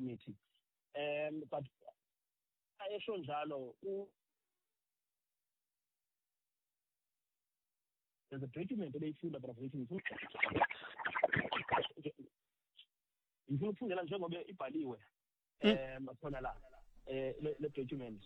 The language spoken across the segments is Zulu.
committee. But ayesho njalo there's a document ebeyifunda brother ngifuna ukufundela njengoba ibhaliwe khona la le document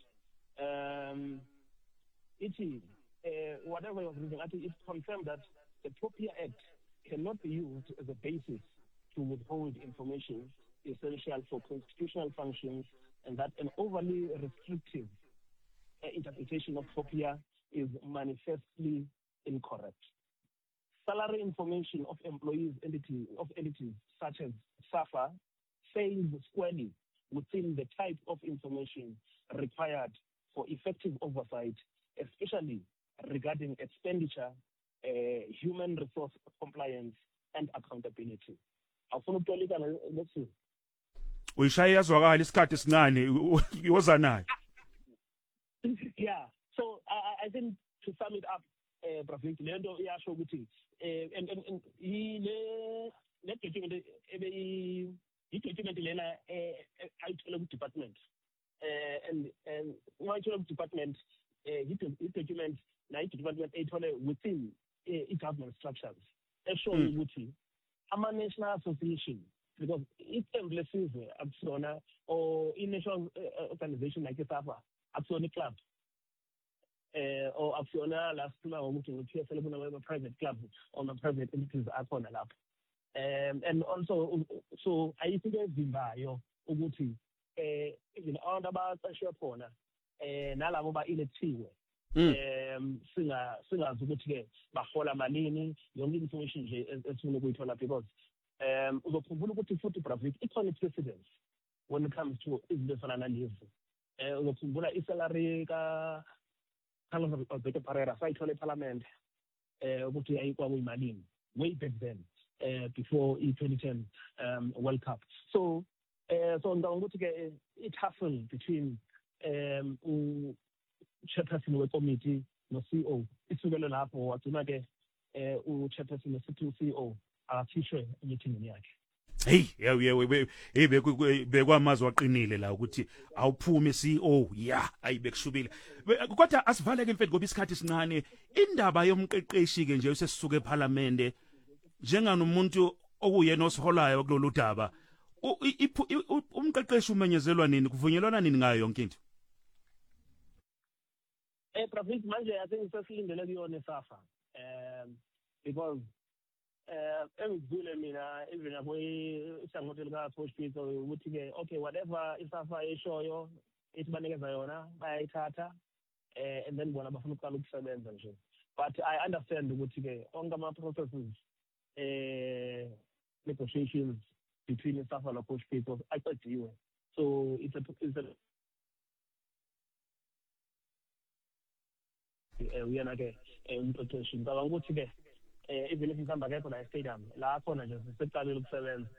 whatever you're reading, I think it's confirmed that the POPIA Act cannot be used as a basis to withhold information essential for constitutional functions, and that an overly restrictive interpretation of POPIA is manifestly incorrect. Salary information of employees entities such as SAFA falls squarely within the type of information required for effective oversight, especially regarding expenditure, human resource compliance, and accountability. Uyishaya yazwakala isikhathi sincane yoza nayo. Yeah, so I think to sum it up, Brother Lendo iyasho ukuthi and le document document lena ayithola ku department and ayithola ku department document na department ayithola within government structures eshoyo ukuthi ama national association, because iqembu lesizwe akusona or i-national organization like iSAFA akusona club or akusona la sikhuluma ngokuthi ngu-PSL kuna private club or private entities akhona lapho. And also so ayikho into evimbayo ukuthi even abantu abaqashwe khona nalabo ba-electiwe singazi ukuthi ke bahola malini, yonke information nje esifuna ukuyithola, because uzokhumbula ukuthi futhi Bravik ikhona precedence when it comes to izinto ezifana nalezi. Uzokhumbula isalary ka Carlos Alberto Parreira sayithola eParliament ukuthi ayikwa kuyimalini way back then before i-2010 World Cup. So ngicabanga ukuthi ke i-tussle between chairperson we-committee no-CEO isukele lapho wagcina ke u-chairperson no-CEO akhishwe emithini yakhe. Hey bekwamazwi aqinile la ukuthi awuphume CEO ayibekushubile. Kodwa asivaleke mfethu ngoba isikhathi sincane. Indaba yomqeqeshi ke nje usesisuka eParliament njenganomuntu okuyena osiholayo kulolu daba, umqeqeshi umenyezelwa nini, kuvunyelwana nini ngayo yonke into? Profit manje I think sesilindele kuyona SAFA because engizule mina even ihlangothi lika Coach Peter ukuthi ke okay whatever iSAFA eshoyo esibanikeza yona bayayithatha and then bona bafuna ukuqala ukusebenza nje. But I understand ukuthi ke onke ama processes negotiations between SAFA and Coach Peter aqediwe. So it's a uyena ke umqeqeshi ngicabanga ukuthi ke even if ngihamba ke khona e-stadium la khona nje siseqalile ukusebenza.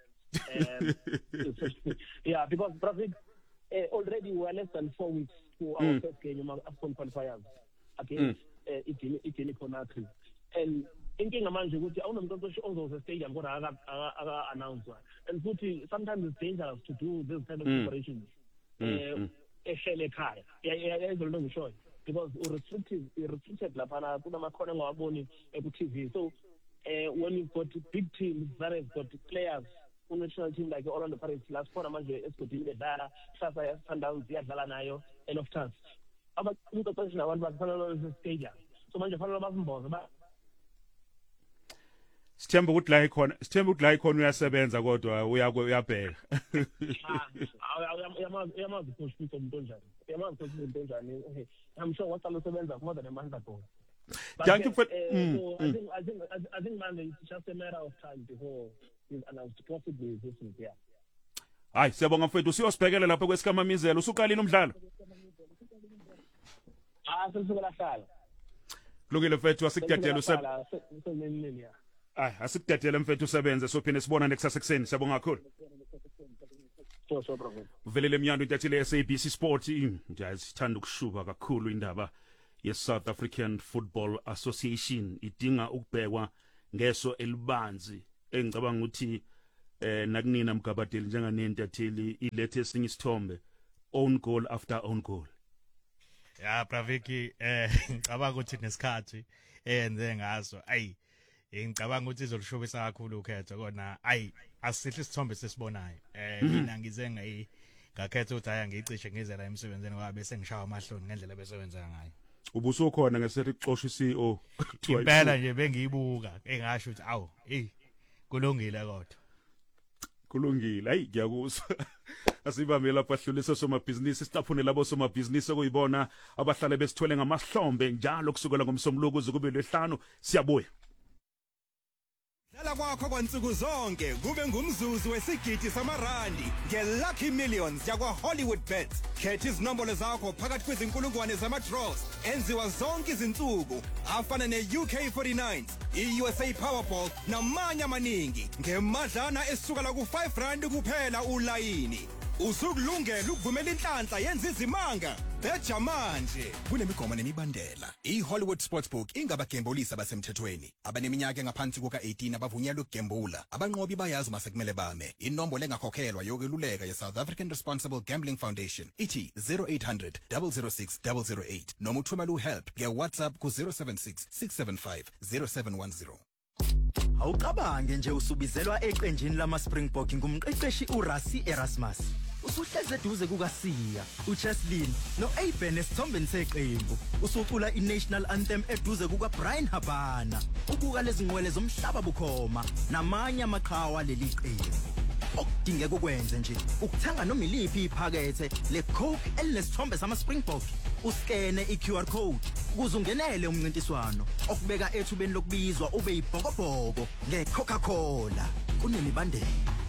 Yeah, because Brazil already we are less than 4 weeks to our first game AFCON qualifiers against Guinea Conakry, and inkinga manje ukuthi awunomqeqeshi ozoza e-stadium kodwa aka-announce, and futhi sometimes it's dangerous to do this kind of operations ehlele ekhaya yayizolo ngishoyo because restricted laphana kunamakhono engawaboni ku-TV. So when you've got big teams that have got players on national team like Orlando Pirates last khona manje esigodini bedlala SAFA ya-Sundowns iyadlala nayo end of task umqeqeshi nabantu bakufanele stadium, so manje fanele basimboze Sithemba ukuthi la ikhona uyasebenza kodwa uyabheka. Uyamazi Coach Peter umuntu onjani. Uyamazi Coach Peter umuntu onjani. I'm sure waqala usebenza more than a month ago. Thank you for I think man, it's just a matter of time before he's announced possibly this week. Yeah. Hayi siyabonga mfethu usiyosibhekela lapha kwesikamamizela usuqalile umdlalo. Sesukela hlala. Kulungile mfethu asikudedela asikudedela mfethu usebenze sophinde sibona nekusasa ekseni. Siyabonga kakhulu. So brother. Uvelele emnyando intathile SABC Sport nje sithanda ukushuba kakhulu indaba ye-South African Football Association idinga ukubhekwa ngeso elibanzi. Engicabanga ukuthi nakunina Mgabadeli njenganentatheli ilethe esinye isithombe own goal after own goal. Ya Praviki ngicabanga ukuthi nesikhathi enze ngaso ngicabanga ukuthi izolushobisa kakhulu ukhetho kona asihle isithombe sesibonayo mina ngize ngakhetha ukuthi ngicishe ngize la emsebenzini ngoba bese ngishawa amahloni ngendlela besebenza ngayo. Ubuso khona ngesethi xoxa iCEO impela nje bengiyibuka engasho ukuthi kulungile kodwa kulungile ngiyakuzwa asibambe lapha hlulisa somabhizinisi sicaphune labo somabhizinisi okuyibona abahlale besithwele ngamahlombe njalo kusukela ngomsombuluko kube lwehlanu siyabuya Dlala kwakho kwansuku zonke kube ngumzuzu wesigidi samarandi ngeLucky Millions yakwa Hollywood Bets. Khetha izinombolo zakho phakathi kwezinkulungwane zama-draws enziwa zonke izinsuku afana ne-UK49, i-USA Powerball namanye amaningi ngemadlana esukela ku-R5 kuphela ulayini. Usukulungela ukuvumela inhlanhla yenza izimanga beja manje kunemigomo nemibandela. I-Hollywood Sportsbook ingabagembulisi abasemthethweni abaneminyaka engaphansi kuka-18 abavunyelwe ukugembula. Abanqobi bayazi masekumele bame. Inombolo engakhokhelwa yokweluleka ye-South African Responsible Gambling Foundation ithi 0800 006 008 noma uthumela uhelp nge-WhatsApp ku-076 675 0710. Awucabange nje usubizelwa eqenjini lama Springbok ngumqeqeshi uRasi Erasmus. Usuhleze eduze kukaSiya, uCheslin noAben esithombeni seqembu. Usucula iNational Anthem eduze kukaBrian Habana. Ubuka lezi ngwele zomhlaba bukhoma namanye amaqhawe leli qembu. Okudingeka ukwenze nje ukuthenga noma iliphi iphakethe leCoke elinesithombe sama Springbok. Uskene iQR code ukuze ungenele umncintiswano okubeka ethubeni lokubizwa ube yibhokobhoko ngeCoca-Cola kunemibandela.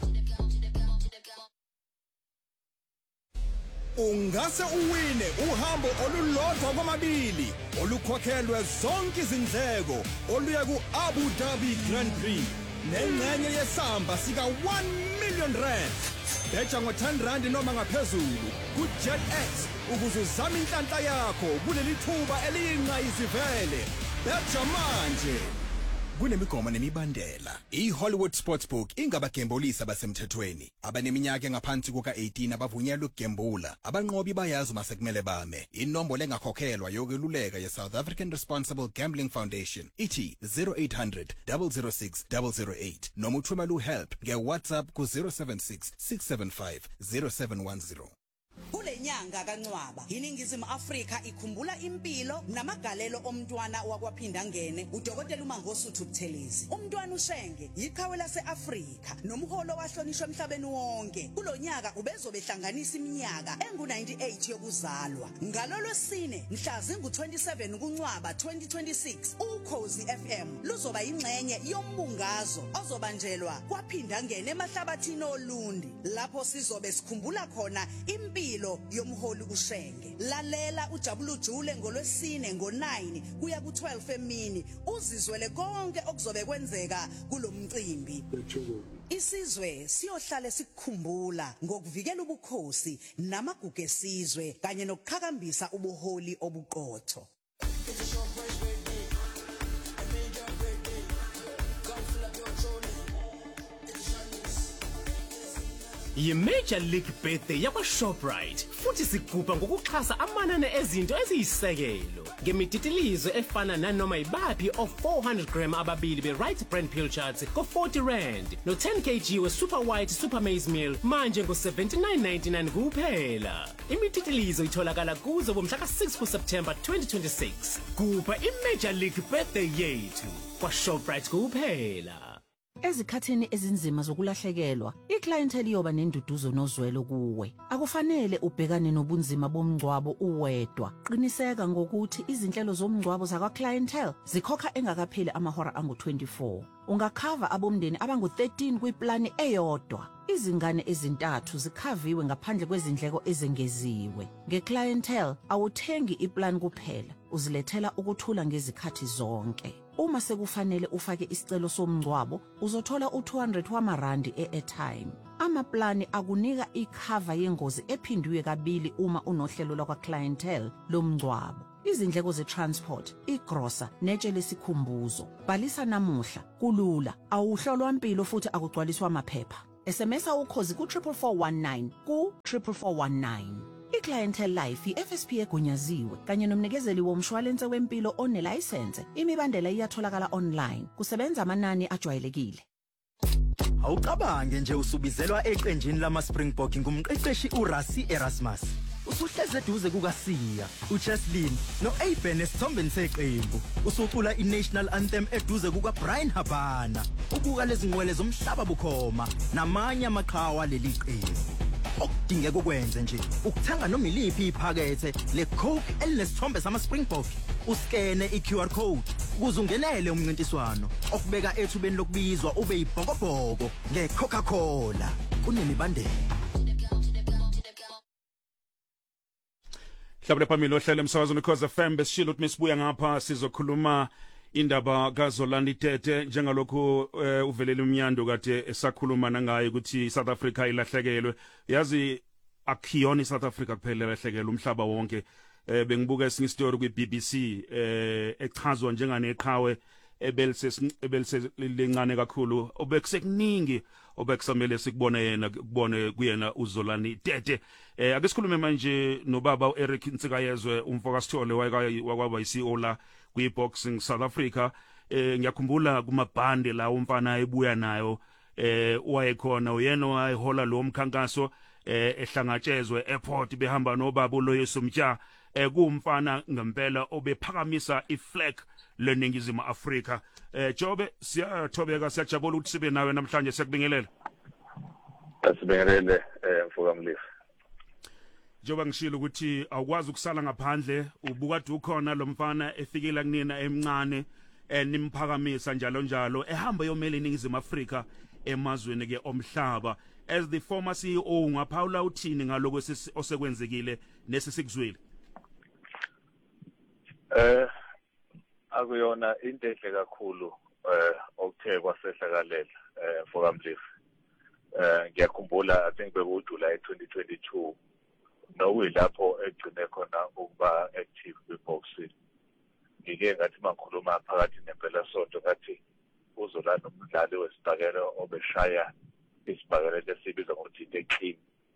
Ungase uwine uhambo olulodwa kwamabili olukhokhelwe zonke izindleko oluya ku-Abu Dhabi Grand Prix nengxenye yesamba sika 1 million rand. Beja ngo-R10 noma ngaphezulu ku-JetX ukuze uzame inhlanhla yakho kuleli thuba eliyingqayizivele. Beja manje kunemigomo nemibandela. I-Hollywood Sportsbook ingabagembulisi abasemthethweni abaneminyaka engaphansi kuka-18 abavunyelwe ukugembula. Abanqobi bayazi masekumele bame. Inombolo engakhokhelwa yokweluleka ye-South African Responsible Gambling Foundation ithi 0800 006 008 noma uthumela uhelp nge-WhatsApp ku-076 675 0710. Kule nyanga kaNcwaba iNingizimu Afrika ikhumbula impilo namagalelo omntwana wakwaphinda ngene uDokotela uMangosuthu Buthelezi. Umntwana uShenge yiqhawe lase-Afrika nomholo wahlonishwa emhlabeni wonke. Kulonyaka ubezobehlanganisa iminyaka engu-98 yokuzalwa. Ngalolwesine mhla zingu-27 kuNcwaba 2026 uKhozi FM luzoba ingxenye yombungazo ozobanjelwa kwaphinda ngene emahlabathini olundi lapho sizobe sikhumbula khona impilo yomholi uShenge. Lalela uJabulu Jule ngolwesine ngo-9 kuya ku-12 emini uzizwele konke okuzobe kwenzeka kulomcimbi. Isizwe siyohlala sikukhumbula ngokuvikela ubukhosi namagugu esizwe kanye nokuqhakambisa ubuholi obuqotho. Yi-Major League Birthday yakwa-Shoprite futhi sigubha ngokuxhasa amanani ezinto eziyisekelo ngemititilizo efana nanoma ibaphi of 400 gram ababili be-Right Brand Pilchards ko-40 rand no-10 kg we-Super White Super Maize Meal manje ngo-79.99 kuphela. Imititilizo itholakala kuzo bomhla ka-6 kuSeptember 2026. Gubha i-Major League Birthday yethu kwa-Shoprite kuphela. Ezikhathini ezinzima zokulahlekelwa, iclientele iyoba nenduduzo nozwelo kuwe. Akufanele ubhekane nobunzima bomngcwabo uwedwa. Qiniseka ngokuthi izinhlelo zomngcwabo zakwa-clientele zikhokha engakapheli amahora angu-24. Ungakhava abomndeni abangu-13 kwiplani eyodwa. Izingane ezintathu zikhaviwe ngaphandle kwezindleko ezengeziwe. Nge-clientele awuthengi iplan kuphela, uzilethela ukuthula ngezikhathi zonke. Uma sekufanele ufake isicelo somngcwabo, uzothola u200 wamarandi e-airtime. Amaplani akunika ikhava yengozi ephindwe kabili uma unohlelo lakwa-clientele lomngcwabo. Izindleko ze-transport, igrosa, netshe lesikhumbuzo. Bhalisa namuhla, kulula, awuhlolwa impilo futhi akugcwaliswa amaphepha. SMSa ukhozi ku 44419 ku 44419. I-Clientele Life i-FSP egunyaziwe kanye nomnikezeli womshwalense wempilo onelicense. Imibandela iyatholakala online. Kusebenza amanani ajwayelekile. Awucabange nje usubizelwa eqenjini lama Springbok ngumqeqeshi uRassi Erasmus. Usuhleze eduze kukaSiya, uCheslin noAben esithombeni seqembu. Usucula iNational Anthem eduze kukaBrian Habana. Ubuka lezi ngwele zomhlaba bukhoma namanye amaqhawe leli qembu. Okudingeka ukwenze nje ukuthenga noma iliphi iphakethe leCoke elinesithombe sama Springbok. Uskene iQR code ukuze ungenele umncintiswano okubeka ethubeni lokubizwa ube yibhokobhoko ngeCoca-Cola. Kunemibandela. Hlabule phambili ohlele emsakazweni Khoza FM besishilo ukuthi misibuya ngapha sizokhuluma indaba kaZolani Tete njengalokho uvelele umnyando kade esakhuluma nangaye ukuthi South Africa ilahlekelwe. Yazi akuyona iSouth Africa kuphela ilahlekelwe umhlaba wonke. Bengibuka esinye story kwiBBC echazwa njenganeqhawe ebelise lencane kakhulu obekuseningi obekusamele sikubone yena kubone kuyena uZolani Tete. Ake sikhulume manje nobaba uEric Nsikayezwe umfoka Sithole wakwaba iCEO la kwiBoxing South Africa. Ngiyakhumbula kumabhande la umfana ebuya nayo wayekhona uyena wayehola lo mkhankaso ehlangatshezwe airport behamba nobaba uLoyiso Mtya kumfana ngempela obephakamisa iflag leningizimu Afrika. Jobe siyathobeka siyajabula ukuthi sibe nawe namhlanje siyakubingelela. Asibingelele mfoka Mlifu. Joba ngishilo ukuthi awukwazi ukusala ngaphandle ubukade ukhona lo mfana efikela kunina emncane nimphakamisa njalo njalo ehamba yomela iningizimu Afrika emazweni ke omhlaba. As the former CEO ngaphawula uthini ngaloko osekwenzekile nesisikuzwile? Akuyona into enhle kakhulu okuthe kwasehlakalela mfoka Mlifu. Ngiyakhumbula I think bekuJuly 2022 nokuyilapho egcine khona ukuba active kwiboxing. Ngike ngathi mangikhuluma phakathi nempela sonto ngathi uZolani umdlali wesibhakela obeshaya isibhakela lesibiza ngokuthi the king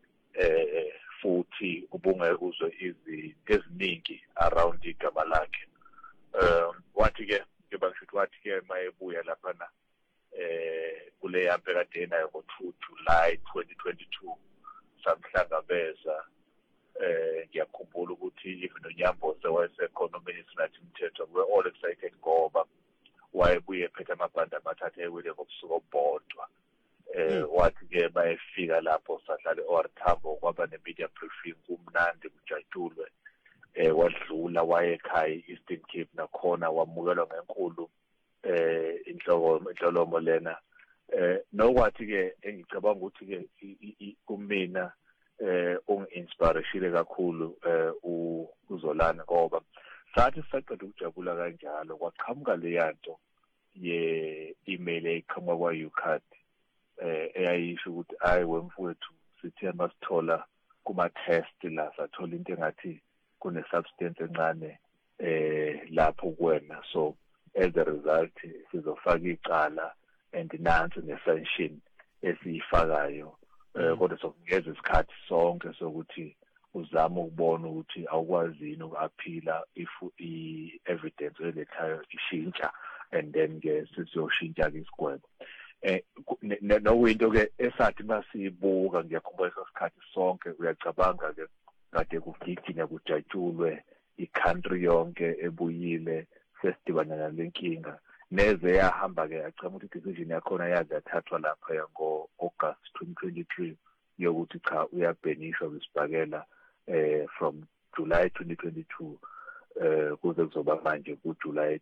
futhi ubungeke uzwe eziningi around igama lakhe. Wathi ke ngibangisho wathi ke mayebuya lapha na kule yampe kade nayo ngo2 July 2022 samhlangabeza. Ngiyakhumbula ukuthi even uNyambo sewayesekhona uMinister nathi Mthetho we all excited ngoba wayebuye phethe amabhande amathathu ewile ngobusuku obodwa. Wathi ke bayefika lapho sadlala eOR Tambo kwaba nemedia briefing kumnandi kujatshulwe. Wadlula wayekhaya Eastern Cape nakhona wamukelwa ngenkulu inhlolomo lena. Nokwathi ke engicabanga ukuthi ke kumina ungi-inspireshile kakhulu uZolani ngoba sathi saqeda ukujabula kanjalo kwaqhamuka le yanto ye-email eyiqhamuka kwa-UCAD eyayisho ukuthi hayi wemfowethu sithe masithola kuma-test la sathola into engathi kune-substance encane lapho kuwena, so as a result sizofaka icala and nansi ne-sanction esiyifakayo. Kodwa sokungeza isikhathi sonke sokuthi uzama ukubona ukuthi awukwazini ukuaphila if i-evidence elethayo ishintsha and then ke sizoshintsha ke isigwebo. Nokuyinto ke esathi masiyibuka ngiyakhumbula isikhathi sonke uyacabanga ke kade kugidina kujatshulwe i-country yonke ebuyile sesidibana nalenkinga neze yahamba ke yacama ukuthi decision yakhona yaze yathathwa lapha ngo-August 2023 yokuthi cha uyabhenishwa kwisibhakela from July 2022 kuze kuzoba manje kuJuly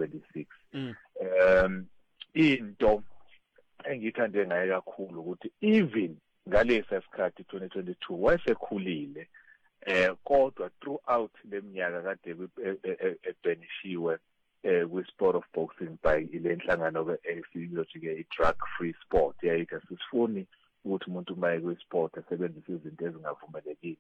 2026. Into engithande ngaye kakhulu ukuthi even ngalesa sikhathi 2022 wayesekhulile kodwa throughout leminyaka kade ebhenishiwe kwi-sport of boxing by ile nhlangano esiyithi ke i-drug free sport yayithi asifuni ukuthi umuntu maye kwi-sport asebenzise izinto ezingavumelekile.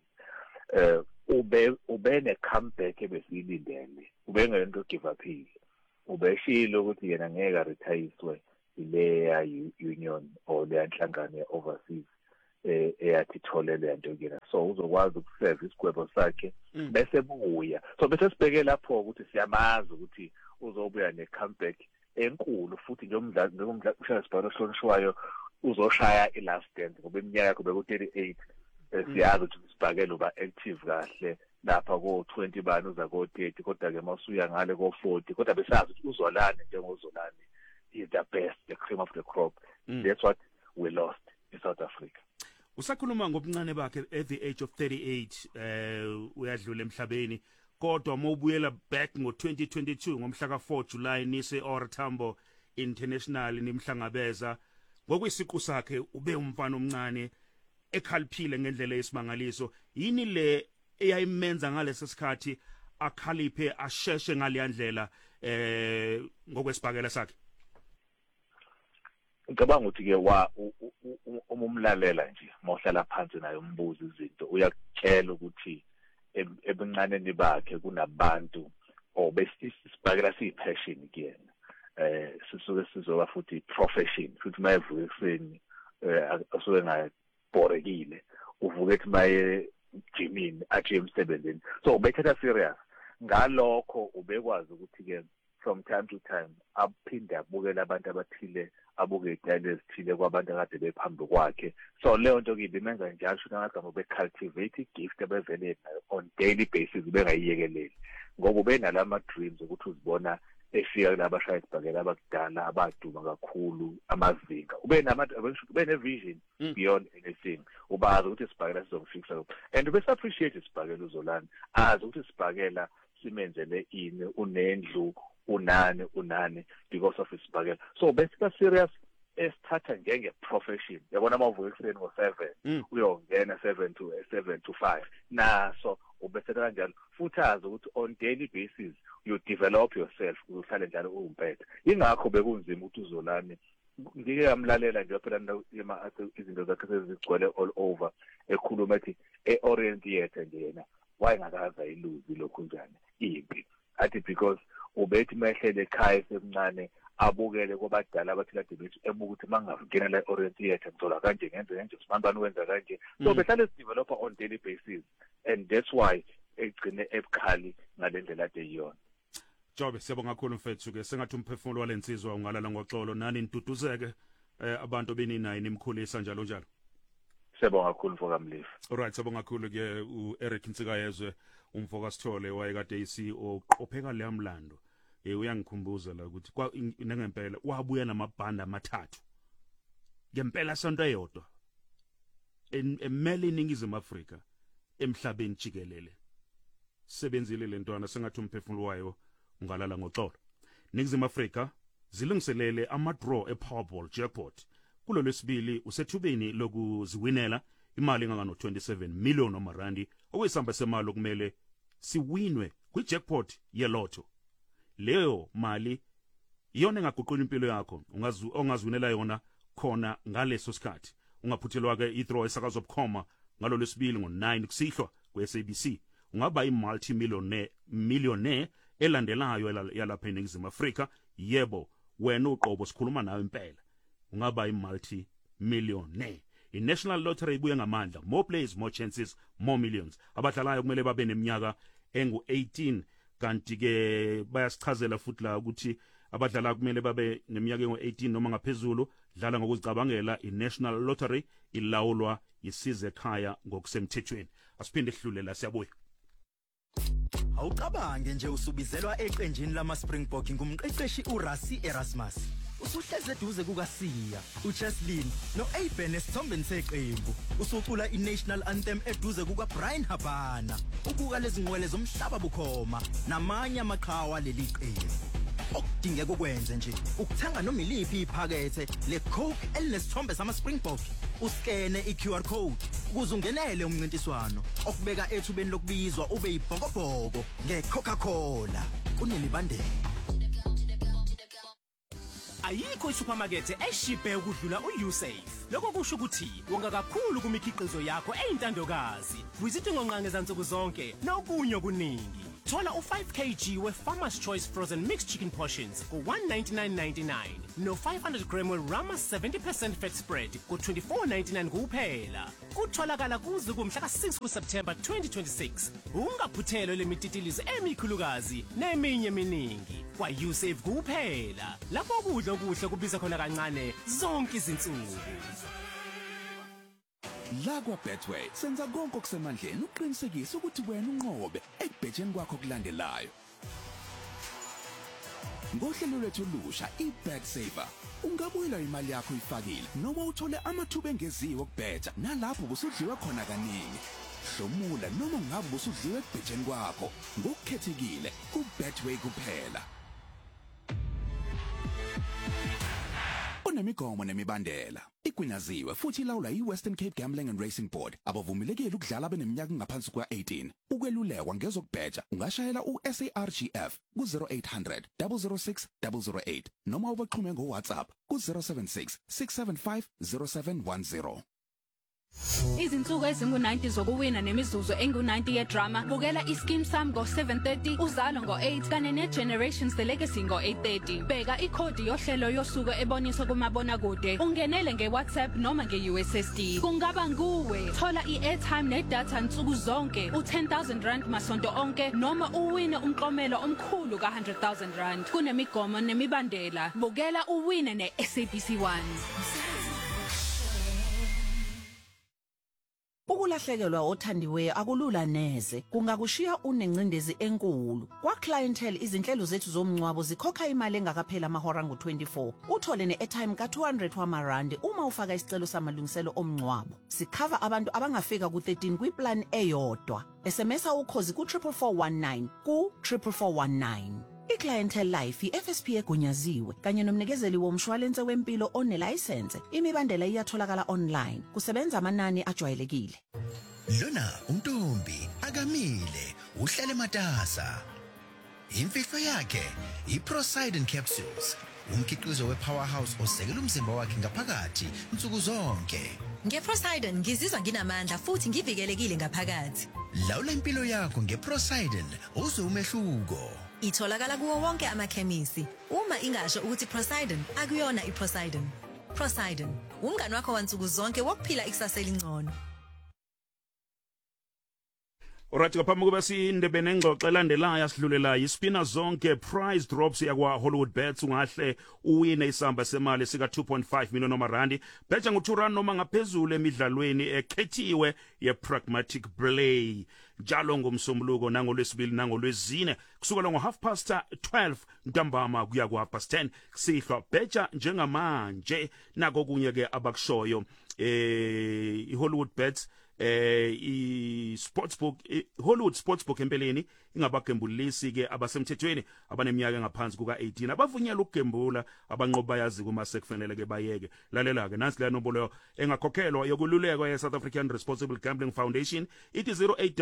Ube ne-comeback ebesiyilindele, ubengento give up ile, ubeshilo ukuthi yena ngeke retayiswe leya union or leya nhlangano overseas eyathi thole le nto kena so uzokwazi ukuseva isigwebo sakhe bese buya so bese sibheke lapho ukuthi siyamazi ukuthi uzobuya ne comeback enkulu futhi njengomdlalo uSibalo Hlonishwayo uzoshaya ilast dance ngoba iminyaka yakhe beku38 siyazi ukuthi Sibakela uba active kahle lapha ko 20 bani uza ko 30 kodwa ke masuya ngale ko 40 kodwa besazi ukuthi uZolani njengozolani is the best, the cream of the crop. That's what we lost in South Africa. Usakhuluma ngobuncane bakhe at the age of 38 uyadlula emhlabeni kodwa mawubuyela back ngo2022 ngomhla ka4 July nise OR Tambo International nimhlangabeza ngokwisiqu sakhe ube umfana omncane ekhaliphile ngendlela yesimangaliso yini le eyayimenza ngalesi sikhathi akhaliphe asheshe ngaleyandlela ngokwesibhakela sakhe ngicabanga ukuthi ke umumlalela nje mawuhlala phansi naye umbuza izinto uyakutshela ukuthi ebuncaneni bakhe kunabantu besibhakela siyipassion kuyena sisuke sizoba futhi profession futhi mayevuka ekseni asuke ngayibhorekile uvuka ethi maye gymini athi emsebenzini so ubethatha serious ngalokho ubekwazi ukuthi ke from time to time aphinde abukela abantu abathile abuke idale ezithile kwabantu akade bephambi kwakhe so leyo nto kibenza njalo ukuthi ngagama becultivate gift abevele on daily basis bengayiyekeleli ngoba benalama dreams ukuthi uzibona efika kulabashaya isibhakela abakudala abaduma kakhulu amazinga ube vision beyond anything ubazi ukuthi isibhakela sizomfikisa and bese appreciate isibhakela uZolani azi ukuthi isibhakela simenzele ini unendlu unane because of isibhakela so bese serious esithatha njenge profession yabona amavuka ekseni ngo7 uyongena 7 to 5 naso ubese kanjalo futhi azi ukuthi on daily basis you develop yourself uhlale njalo umpethe ingakho bekunzima ukuthi uZolani ngike yamlalela nje phela izinto zakhe sezigcwele all over ekhuluma ethi eOrient Theatre nje yena wayengakaza iluzi lokho njani impi athi because ubethi mehlele ekhaya semncane abukele kwabadala abathi kade bethi ebuka ukuthi mangafukena la eOrient Theatre ngithola kanje ngenze nje sibantu wenza kanje so behlale sidevelopa on daily basis and that's why egcine ebukhali ngalendlela ade yiyona Jobe siyabonga kakhulu mfethu ke sengathi umphefumulo walensizwa ungalala ngoxolo nani ntutuzeke abantu beninayi nimkhulisa njalo njalo Siyabonga kakhulu mfokamlifu Alright siyabonga kakhulu ke uEric Nsikayezwe umfoka Sithole wayekade iCEO qopheka le mlando uyangikhumbuza la ukuthi ngempela wabuya namabhanda amathathu ngempela sonto eyodwa emele iningizimu Afrika emhlabeni jikelele sebenzile lentwana sengathi umphefumulo wayo ungalala ngoxolo Ningizimu Afrika zilungiselele ama-draw e-Powerball jackpot kulo lwesibili usethubeni lokuziwinela imali engangano 27 million omarandi okuyisamba semali okumele siwinwe kwi-jackpot yelotto leyo mali iyona engaguqula impilo yakho ongaziwinela yona khona ngaleso sikhathi ungaphuthelwa ke i-draw esakazwa bukhoma ngalo lwesibili ngo9 kusihlwa kweSABC ungaba i-multi-millionaire elandelayo yalapha eNingizimu Afrika yebo wena uqobo sikhuluma nawe impela ungaba i-multi-millionaire i-National Lottery ibuye ngamandla more players more chances more millions abadlalayo kumele babe neminyaka engu18 kanti ke bayasichazela futhi la ukuthi abadlala kumele babe neminyaka engu18 noma ngaphezulu dlala ngokuzicabangela i-National Lottery ilawulwa yisize ekhaya ngokusemthethweni asiphinde ehlulela siyabuya Awucabange nje usubizelwa eqenjini lama Springbok ngumqeqeshi uRassi Erasmus usuhleze eduze kukaSiya uCheslin noAben esithombeni seqembu usucula iNational Anthem eduze kukaBrian Habana ubuka lezi ngwele zomhlaba bukhoma namanye amaqhawe leli qembu okudingeka ukwenze nje ukuthenga noma iliphi iphakethe leCoke elinesithombe sama Springbok uskene iQR code ukuze ungenele umncintiswano okubeka ethubeni lokubizwa ube yibhokobhoko ngeCoca-Cola kunelibandela Ayikho isupermarket eshiphe ukudlula uUsafe. Lokho kusho ukuthi wonga kakhulu kumikhiqizo yakho eyintandokazi. Visit ngonqange zansuku zonke nokunye okuningi. Thola u5 kg we-Farmer's Choice frozen mixed chicken portions ku-199.99 no-500 gram we-Rama 70% fat spread ku-24.99 kuphela. Kutholakala kuze kumhla ka-6 kuSeptember 2026. Ungaphuthelwe le mititilizo emikhulukazi neminye eminingi kwa-USave kuphela. Lapho ukudla okuhle kubiza khona kancane zonke izinsuku. La kwa Betway senza konke okusemandleni uqinisekisa ukuthi wena unqobe ekubhejeni kwakho kulandelayo. Ngohlelo lwethu olusha iBet Saver ungabuyela imali yakho ifakile noma uthole amathuba engeziwe okubheja nalapho busudliwe khona kaningi. Hlomula noma ngabe busudliwe ekubhejeni kwakho ngokukhethekile kuBetway kuphela. Kunemigomo nemibandela igunyaziwe futhi ilawula iWestern Cape Gambling and Racing Board abavumelekile ukudlala beneminyaka ngaphansi kwa-18. Ukwelulekwa ngezokubheja ungashayela uSARGF ku-0800 006 008 noma ubaxhume ngoWhatsApp ku-076 675 0710. Izinsuku ezingu-90 zokuwina nemizuzu engu-90 yedrama. Bukela iScheme Sam ngo-7:30, Uzalo ngo-8 kanye neGenerations The Legacy ngo-8:30. Bheka ikhodi yohlelo yosuku eboniswa kumabonakude. Ungenele ngeWhatsApp noma nge-USSD. Kungaba nguwe. Thola i-airtime nedatha nsuku zonke u-R10,000 masonto onke noma uwine umklomelo omkhulu ka-R100,000. Kunemigomo nemibandela. Bukela uwine ne-SABC 1. Ukulahlekelwa othandiweyo akulula neze, kungakushiya unencindezi enkulu. Kwa clientele izinhlelo zethu zomncwabo zikhokha imali engakaphela amahora ngu-24. Uthole ne-airtime ka-R200 wamarandi uma ufaka isicelo samalungiselo omncwabo. Sikhava abantu abangafika ku-13 kwiplan eyodwa. SMSa ukhozi ku-44419 ku-44419. I-Clientele Life i-FSP egunyaziwe kanye nomnikezeli womshwalense wempilo onelayisense. Imibandela iyatholakala online. Kusebenza amanani ajwayelekile. Lona untombi akamile uhlale matasa. Imfihlo yakhe iProsidon capsules. Umkhiqizo wePowerhouse osekela umzimba wakhe ngaphakathi nsuku zonke. NgeProsidon ngizizwa nginamandla futhi ngivikelekile ngaphakathi. Lawula impilo yakho ngeProsidon uzwe umehluko. Itholakala kuwo wonke amakhemisi. Uma ingasho ukuthi Prosidon akuyona iProsidon. Prosidon, umngani wakho wansuku zonke wokuphila ikusasa elingcono. Alright, ngaphambi kokuba sindebe nengxoxo elandelayo asidlulela ispina zonke prize drops yakwa Hollywood Bets. Ungahle uwine isamba semali sika 2.5 million rand. Betha ngo-2 noma ngaphezulu emidlalweni ekhethiwe ye-Pragmatic Play. Njalo ngomsombuluko nangolwesibili nangolwezine kusukela ngo-12:30 ntambama kuya ku-10:30 sihlwa betha njengamanje. Nako kunye ke abakushoyo i-Hollywood Bets i-sportsbook Hollywood Sportsbook empeleni ingabagembulisi ke abasemthethweni abaneminyaka engaphansi kuka-18 abavunyelwa ukugembula abanqoba yazi kuma sekufanele ke bayeke. Lalela ke nansi le nombolo engakhokhelwa yokululekwa ye-South African Responsible Gambling Foundation ithi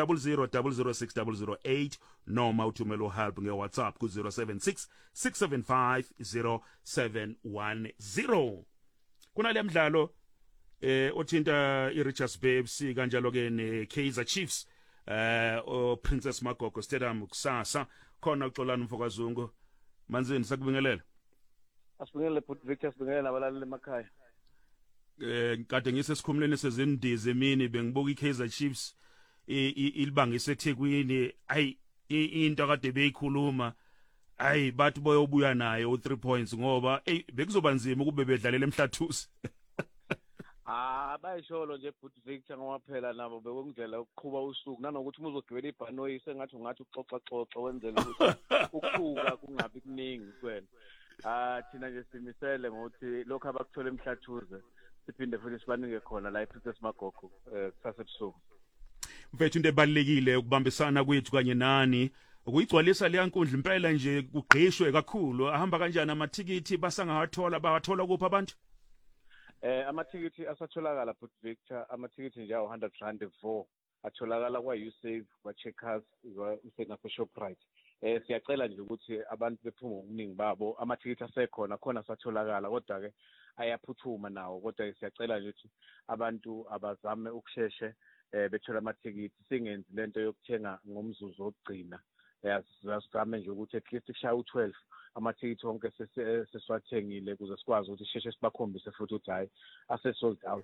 0800 noma uthumela help nge-WhatsApp ku-076 675 0710. Kunale mdlalo othinta iRichards Bay FC kanjalo ke neKaizer Chiefs Princess Magogo Stadium kusasa khona uxolana umfokazungu manzini sakubingelela. Asibingelele Put Victor, sibingelela nabalaleli emakhaya. Kade ngisesikhumuleni sezindize emini bengibuka iKaizer Chiefs ilibangise eThekwini ayi into kade beyikhuluma ayi bathi boyobuya nayo u3 points ngoba bekuzoba nzima ukube bedlalela eMhlathuze. Bayisholo nje Put Victor ngoba phela nabo bekungela ukuqhuba usuku nanokuthi umuzogibela ibhanoyi sengathi ungathi uxoxa wenzele ukuthi ukukhuka kungabi kuningi kwena. Thina nje simisele ngokuthi lokho abakuthola eMhlathuze siphinde futhi sibanike khona la ePrincess Magogo kusasa ebusuku. Mfethu into ebalekile ukubambisana kwethu kanye nani ukuyigcwalisa le yankundla impela nje kugqishwe kakhulu. Ahamba kanjani amathikithi basangawathola bawathola kuphi abantu? Amathikithi asatholakala Put Victor, amathikithi nje awu100 atholakala kwa-USave, kwa-Checkers, kwa-Shoprite. Siyacela nje ukuthi abantu bephuma ngobuningi babo, amathikithi asekhona khona asatholakala kodwa ke ayaphuthuma nawo kodwa siyacela nje ukuthi abantu abazame ukusheshe bethola amathikithi singenzi lento yokuthenga ngomzuzu wokugcina Asizame nje ukuthi at least kushaya u12 amathikithi wonke sesiwathengile ukuze sikwazi ukuthi sheshe sibakhombise futhi ukuthi hayi ase sold out.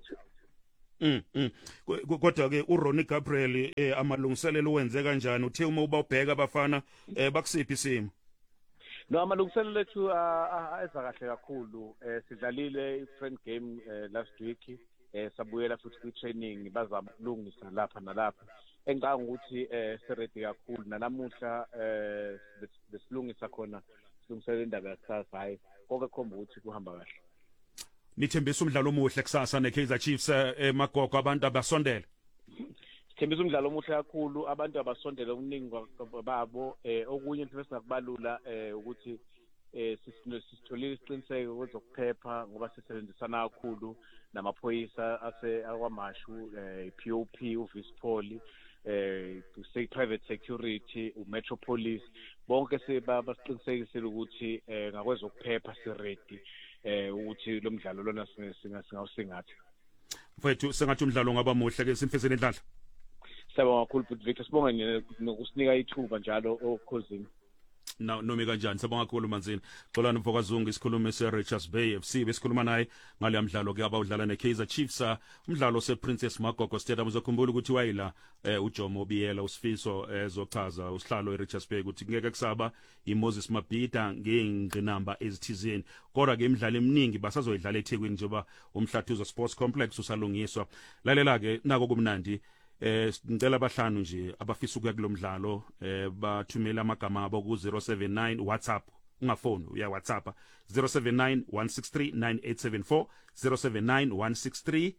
Kodwa ke uRonnie Gabriel amalungiselelo wenze kanjani uthe uma ubabheka abafana bakusiphi isimo? No, amalungiselelo ethu eza kahle kakhulu. Sidlalile i-friend game last week. Sabuyela futhi kwi-training bazama ukulungisa lapha nalapha. Engicanga ukuthi seredi kakhulu nanamuhla besilungisa khona silungisela indaba yakusasa hayi konke khomba ukuthi kuhamba kahle. Nithembisa umdlalo omuhle kusasa neKaizer Chiefs eMagogo abantu abasondela. Sithembisa umdlalo omuhle kakhulu abantu abasondela okuningi babo okunye into esingakubalula ukuthi sisitholile isiqiniseko kwezokuphepha ngoba sisebenzisana kakhulu namaphoyisa akwaMashu POP uVispoli say private security uMetropolis bonke sebasiqinisekisile ukuthi ngakwezokuphepha siready ukuthi lo mdlalo lona singawusingatha. Mfethu sengathi umdlalo ngaba muhle ke simfisele indlala. Siyabonga kakhulu futhi Victor sibonga nokusinika ithuba njalo okhosini. Nome kanjani sabonga kakhulu Manzini. Xolani Mfokazungu isikhulumi seRichards Bay FC besikhuluma naye ngale mdlalo ke abawudlala neKaizer Chiefs umdlalo sePrincess Magogo Stadium uzokhumbula ukuthi wayila uJomo Biyela uSifiso ezochaza usihlalo eRichards Bay ukuthi ngeke kusaba iMoses Mabhida ngengqinamba ezithizeni kodwa ke imidlalo eminingi basazoyidlala eThekwini njengoba umhlathuzo Sports Complex usalungiswa. Lalela ke nako kumnandi ngicela abahlanu nje abafisa ukuya kulomdlalo bathumela amagama abo ku 079 WhatsApp ungafoni uya WhatsApp 079 163 9874 079 163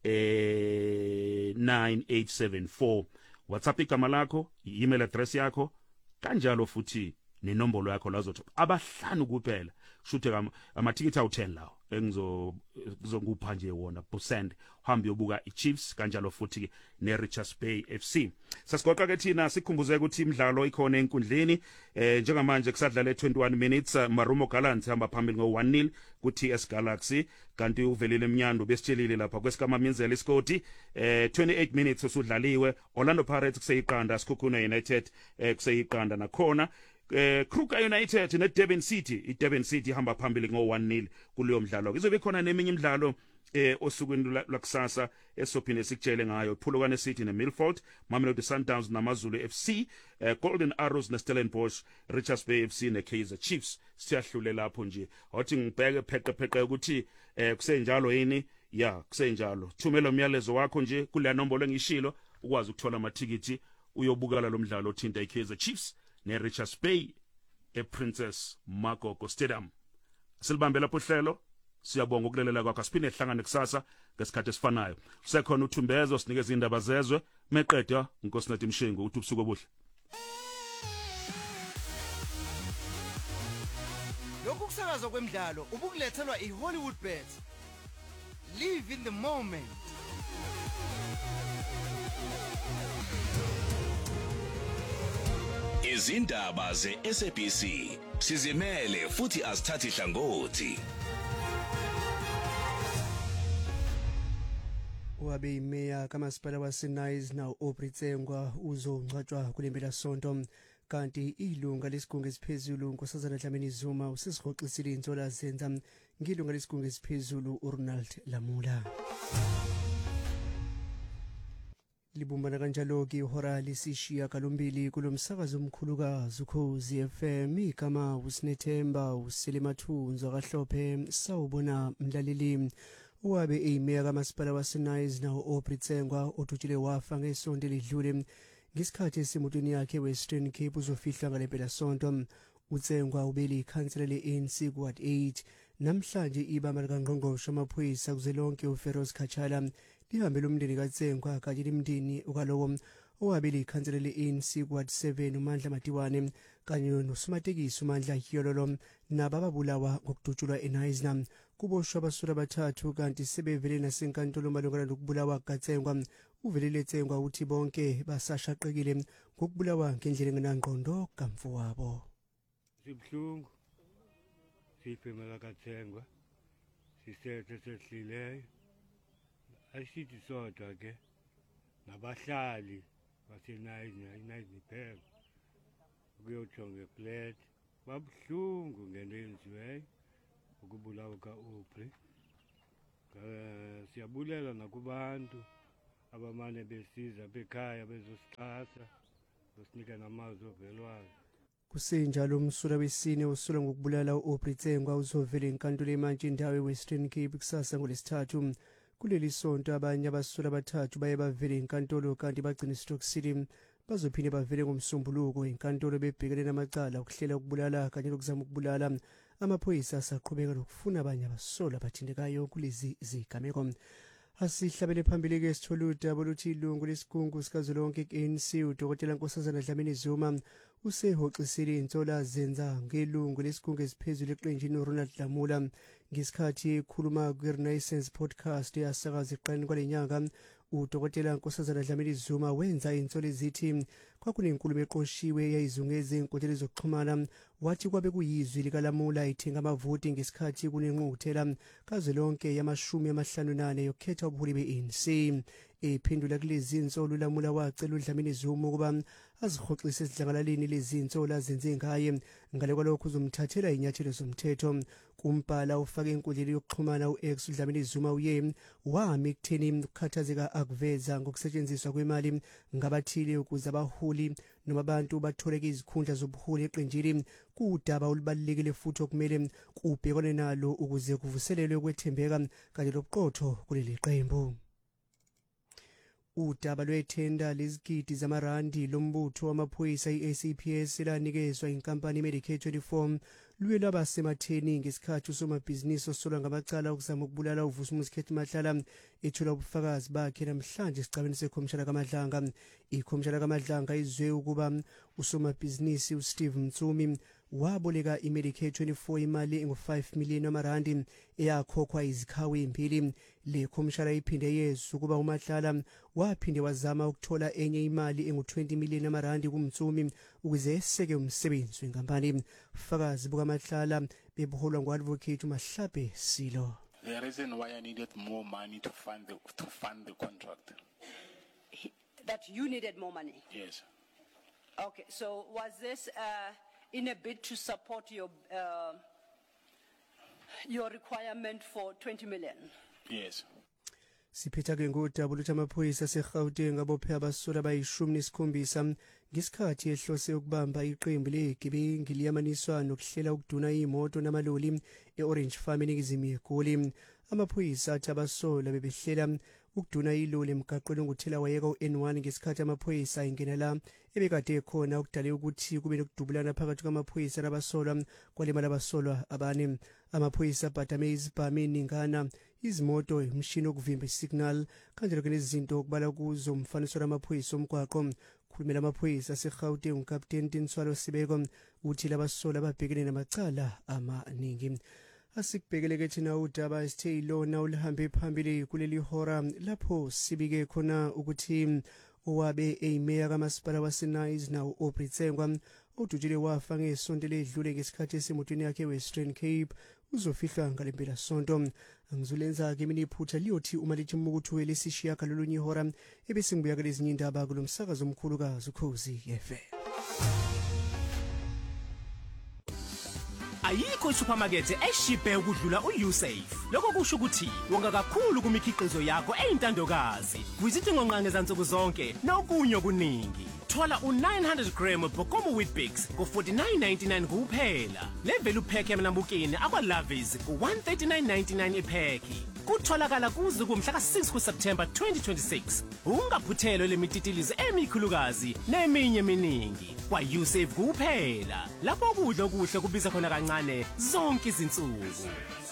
9874 WhatsApp igama lakho email address yakho kanjalo futhi nenombolo yakho lazothi abahlanu kuphela shuthe amathikithi awu10 lawo engizongupha nje wona busend uhambe yobuka iChiefs kanjalo futhi neRichards Bay FC. Sasigoqa ke thina sikhumbuze ukuthi imidlalo ikhona enkundleni njengamanje kusadlala 21 minutes Marumo Gallants hamba phambili ngo 1-0 kuTS Galaxy kanti uvelile Mnyando besitshelile lapha kwesikama Minzela iskoti 28 minutes usudlaliwe Orlando Pirates kuseyiqanda Sikhukhuna United kuseyiqanda nakhona Kruger United neDurban City iDurban City hamba phambili ngo 1-0 kuleyo mdlalo. Izobe khona neminye imidlalo osukwini lakusasa esophinde sikutshele ngayo Phulukane City neMilford, Mamelodi Sundowns naMazulu FC, Golden Arrows neStellenbosch, Richards Bay FC neKaizer Chiefs. Siyahlule lapho nje. Wathi ngibheke pheqepheqe ukuthi kusenjalo yini? Ya, kusenjalo. Thumela umyalezo wakho nje kule nombolo engishilo ukwazi ukuthola amathikithi uyobukala lo mdlalo othinta iKaizer Chiefs neRichards Bay ePrincess Magogo Stadium. Silibambe lapho hlelo. Siyabonga ukulelela kwakho siphinde sihlangane kusasa ngesikhathi esifanayo. Usekhona uThumbezo sinikeza indaba zezwe meqeda uNkosinathi Mshengu uthi ubusuku obuhle. Lokhu kusakaza kwemidlalo ubukulethelwa iHollywood Bet. Live in the moment. Izindaba zeSABC sizimele futhi asithathi hlangothi. Wabe imeya kamasipala waseNice nawo Obritsengwa uzongcwatshwa kulempela sonto kanti ilunga lesigungu esiphezulu uNkosazana Dlamini Zuma usisihoxisile inzola zenza ngilunga lesigungu esiphezulu uRonald Lamula. Libumbana kanjalo ke ihora lesishiya kalombili kulomsakazo omkhulukazi uKhozi FM igama uSinethemba uSelemathunzo kaHlophe sawubona mlaleli. Wabe imeya kamasipala waseNice nawo Obritsengwa othutshile wafa ngesonto elidlule ngesikhathi esimotweni yakhe Western Cape uzofihla ngalempela sonto. Utsengwa ubeli ikhansela leANC kuWard 8 namhlanje ibamba likaNgqongqoshe amaphoyisa kuzelonke uFeroz Kachala lihambele umndeni kaTsengwa kanye nemndeni ukalowo owabeli ikhansela leANC kuWard 7 uMandla Matiwane kanye nosomatekisi uMandla Hyololo nabababulawa ngokudutshulwa eNice. Kuboshwa abasura abathathu kanti sebevele nasenkantolo malungana nokubulawa kaTsengwa. Uvelile Tsengwa uthi bonke basashaqekile ngokubulawa ngendlela engenangqondo kamfowabo. Sibhlungu siphemela kaTsengwa sisethe sehlileyo asithi sodwa ke nabahlali baseNice phela ukuyojonga eplate babuhlungu ngento yenziweyo ukubulawa ka-Aubrey. Siyabulela nakubantu abamane besiza bekhaya bezosixhasa bosinika namazwi ovelwayo. Kusenjalo umsula wesine usula ngokubulala uAubrey Tsengwa uzovela enkantolo emantshi indawo eWestern Cape kusasa ngolesithathu. Kuleli sonto abanye abasula abathathu baye bavela enkantolo kanti bagcina iStock City bazophinde bavele ngomsombuluko enkantolo bebhekene namacala ukuhlela ukubulala kanye lokuzama ukubulala. Amaphoyisa asaqhubeka lokufuna abanye abasola abathintekayo kulezi zigameko. Asihlabele phambili ke sithola udaba oluthi ilungu lesigungu sikazwelonke ku-ANC uDokotela Nkosazana Dlamini Zuma usehoxisile insola zenza ngelungu lesigungu esiphezulu eqenjini uRonald Dlamula ngesikhathi ekhuluma kwi-Renaissance podcast yasakaza eqaleni kwalenyanga. uDokotela Nkosazana Dlamini Zuma wenza insolo ezithi kwakunenkulumo eqoshiwe eyayizungeze enkundleni zokuxhumana wathi kwabe kuyizwi likaLamula ithenga amavoti ngesikhathi kunenqungquthela kazwelonke yama-54 yokukhetha ubuholi be-ANC. Ephendula kulezi insolo uLamula wacela uDlamini Zuma ukuba azihoxise esidlangalaleni lezi insolo azenze ngaye ngale kwalokho uzomthathela inyathelo zomthetho. Kumbhala ufake enkundleni yokuxhumana u-X uDlamini Zuma uye wami ekutheni ukukhathazeka akuveza ngokusetshenziswa kwemali ngabathile ukuze abaholi noma abantu batholeke izikhundla zobuholi eqenjini kudaba olubalulekile futhi okumele kubhekwane nalo ukuze kuvuselelwe ukwethembeka kanye lobuqotho kuleli qembu. Udaba lwethenda lezigidi zamarandi lombutho wamaphoyisa i-SAPS elanikezwa inkampani iMedicare 24 luye lwaba sematheni ngesikhathi usomabhizinisi osolwa ngamacala okuzama ukubulala uVusumuzi Mahlala ethola ubufakazi bakhe namhlanje esicabeni sekhomishana kaMadlanga. Ikhomishana kaMadlanga izwe ukuba usomabhizinisi uSteve Mtsumi waboleka iMedicare 24 imali engu5 million yamarandi eyakhokhwa izikhawu ezimbili. Le khomishana iphinde yezwa ukuba uMahlala waphinde wazama ukuthola enye imali engu20 million yamarandi kuMtsumi ukuze eseke umsebenzi wenkampani. Ufakazi bukaMahlala bebuholwa nguadvocate uMahlape Silo. The reason why I needed more money to fund the contract. That you needed more money? Yes. Okay, so was this in a bid to support your requirement for 20 million? Yes. Siphetha ke ngodaba oluthi amaphoyisa aseGauteng abophe abasola abayi-17 ngesikhathi ehlose ukubamba iqembu legebengu liyamaniswa nokuhlela ukuduna imoto namaloli e-Orange Farm eningizimu yeGoli. Amaphoyisa athi abasola bebehlela ukuduna iloli emgaqweni onguthela wayeka u-N1 ngesikhathi amaphoyisa ingenela ebekade khona ukudale ukuthi kube nokudubulana phakathi kwamaphoyisa nabasolwa kwalemala abasolwa abane. Amaphoyisa abhadame izibhamu eningana izimoto imshini okuvimba isignal kanjalo ke nezinto okubala kuzo umfaniswa namaphoyisa omgwaqo. Khulumela amaphoyisa aseGauteng uCaptain Tinswalo Sibeko uthi labasola babhekene namacala amaningi. Asikubhekele ke thina udaba esithe ilona ulihambe phambili kuleli hora lapho sibike khona ukuthi owabe eyimeya kamasipala waseNice nawo uAubrey Tsengwa udujile wafa ngesonto ledlule ngesikhathi esemotweni yakhe Western Cape uzofihlwa ngalempela sonto. Angizulenza ke mina iphutha liyothi uma lithi umukuthu welesishiya kalolunye ihora ebese ngibuya kulezinye indaba kulomsakazo omkhulukazi uKhosi FM. Ayikho supermarket eshiphe ukudlula uUsafe. Lokho kusho ukuthi wonga kakhulu kumikhiqizo yakho eyintandokazi. Kwizithi ngonqane zansuku zonke nokunye okuningi. Thola u900 gram Bokomo Wheatbix ku 49.99 kuphela. Level upack emnambukeni akwa Loves ku 139.99 ipheki. Kutholakala kuze kumhla ka6 kuSeptember 2026. Ungaphuthelwe lemititilizo emikhulukazi neminye eminingi. Kwa uSafe kuphela. Lapho ukudla okuhle kubiza khona kancane zonke izinsuku.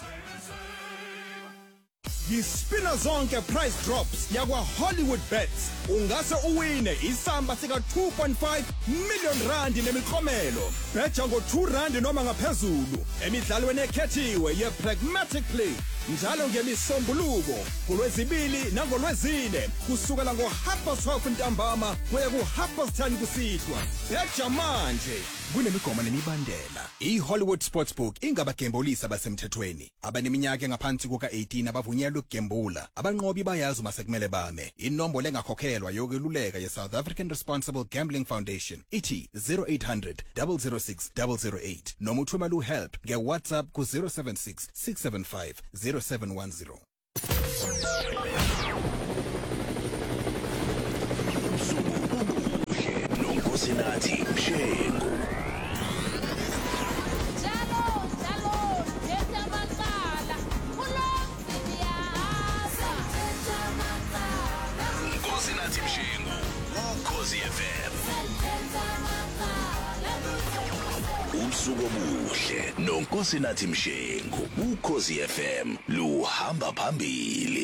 Yispina zonke price drops yakwa Hollywood Bets. Ungase uwine isamba sika 2.5 million rand nemiklomelo. Betha ngo 2 rand noma ngaphezulu. Emidlalweni ekhethiwe ye Pragmatic Play. Njalo ngemisombuluko kulwezibili nangolwezine kusukela ngo 12:30 ntambama kuya ku 10:30 kusihlwa. Betha manje kunemigomo nemibandela. iHollywood Sportsbook ingabagembolisi abasemthethweni. Abaneminyaka engaphansi kuka-18 abavunyelwe ukugembula. Abanqobi bayazi uma sekumele bame. Inombolo engakhokhelwa yokweluleka ye-South African Responsible Gambling Foundation ithi 0800 006 008 noma uthumela uhelp nge-WhatsApp ku-076 675 0710. Nonkosinati Mshengu. Nonkosinati Mshengu, Ukhozi FM. Ubusuku obuhle, Nonkosinati Mshengu, Ukhozi FM, luhamba phambili.